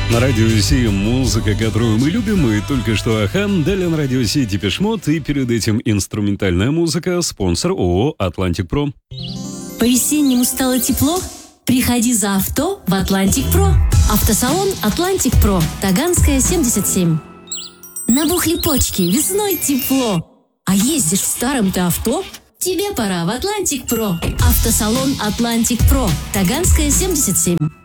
На радио Си музыка, которую мы любим, и только что Ахан, далее на радио Си Депеш Мод, и перед этим инструментальная музыка, спонсор ООО «Атлантик Про». По-весеннему стало тепло? Приходи за авто в «Атлантик Про». Автосалон «Атлантик Про», Таганская, 77. Набухли почки, весной тепло. А ездишь в старом-то авто? Тебе пора в «Атлантик Про». Автосалон «Атлантик Про», Таганская, 77.